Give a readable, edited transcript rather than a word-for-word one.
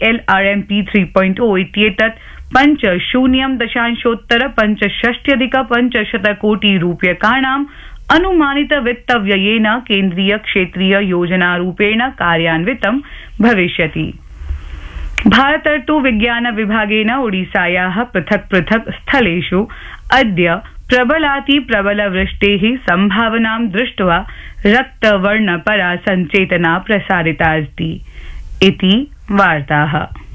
LRMP 3.0 इत्येतत् 5,0.65 कोटि रूप्यकाणाम् अनुमानित वित्तव्ययेन केन्द्रीय क्षेत्रीय योजनारूपेण कार्यान्वितं भविष्यति। भारतर्तु विज्ञान विभागेन ओडिसायाः पृथक् पृथक् स्थलेषु अद्य प्रबलाति प्रबलवृष्टेः सम्भावनां दृष्ट्वा रक्तवर्णपरा सञ्चेतना प्रसारिता अस्ति इति वार्ताः।